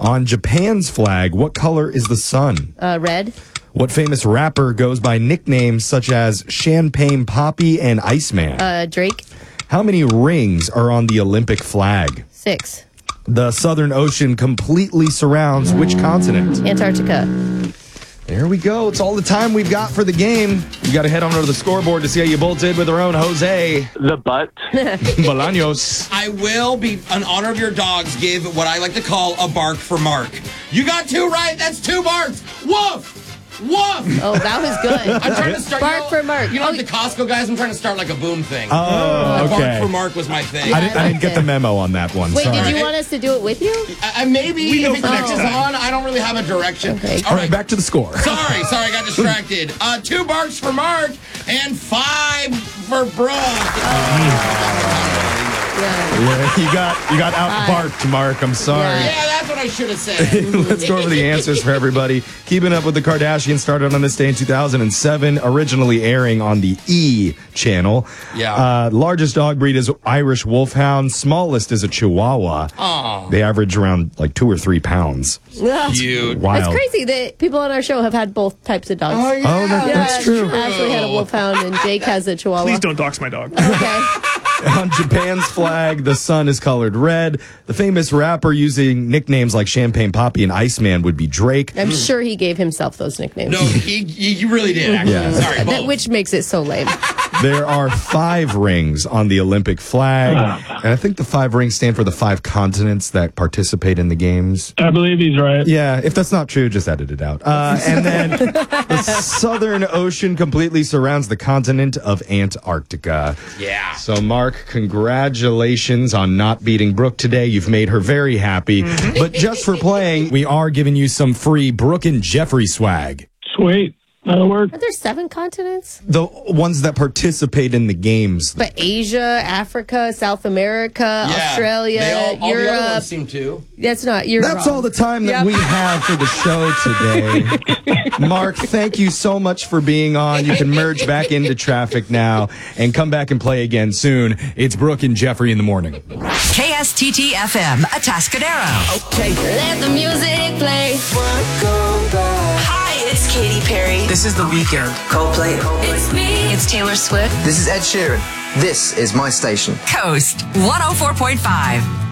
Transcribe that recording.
On Japan's flag, what color is the sun? Red. What famous rapper goes by nicknames such as Champagne Poppy and Iceman? Drake. How many rings are on the Olympic flag? 6. The Southern Ocean completely surrounds which continent? Antarctica. There we go. It's all the time we've got for the game. You got to head on over to the scoreboard to see how you both did with our own Jose. The butt. Bolaños. I will be, in honor of your dogs, give what I like to call a bark for Mark. You got 2 right. That's 2 barks. Woof. Woof! Oh, that was good. I'm trying to start. Bark for Mark. You know, like the Costco guys, I'm trying to start like a boom thing. Oh, okay. Bark for Mark was my thing. I didn't get the memo on that one. Wait, Sorry. did you want us to do it with you? Maybe if it catches on, I don't really have a direction. Okay. All right, back to the score. Sorry, I got distracted. 2 barks for Mark and 5 for Brooke. Yeah, you got out-barked, Mark. I'm sorry. Yeah, that's what I should have said. Let's go over the answers for everybody. Keeping Up with the Kardashians started on this day in 2007, originally airing on the E! channel. Yeah. Largest dog breed is Irish Wolfhound. Smallest is a Chihuahua. Aww. They average around like 2 or 3 pounds. Cute. Wild. It's crazy that people on our show have had both types of dogs. Oh, yeah. Oh, that's true. Ashley had a wolfhound and Jake has a Chihuahua. Please don't dox my dog. Okay. On Japan's flag, the sun is colored red. The famous rapper using nicknames like Champagne Poppy and Iceman would be Drake. I'm sure he gave himself those nicknames. No, he really did, actually. Yeah. Sorry, both. Which makes it so lame. There are 5 rings on the Olympic flag. And I think the 5 rings stand for the 5 continents that participate in the games. I believe he's right. Yeah, if that's not true, just edit it out. And then the Southern Ocean completely surrounds the continent of Antarctica. Yeah. So, Mark, congratulations on not beating Brooke today. You've made her very happy. But just for playing, we are giving you some free Brooke and Jeffrey swag. Sweet. That'll work. Are there 7 continents? The ones that participate in the games. But Asia, Africa, South America, Australia, all Europe. the other ones seem to. That's not. You're That's wrong. all the time that we have for the show today. Mark, thank you so much for being on. You can merge back into traffic now and come back and play again soon. It's Brooke and Jeffrey in the morning. KSTT FM, Atascadero. Okay. Let the music play. Hi, it's Katy Perry. This is The Weeknd. Coldplay. It's me. It's Taylor Swift. This is Ed Sheeran. This is my station. Coast 104.5.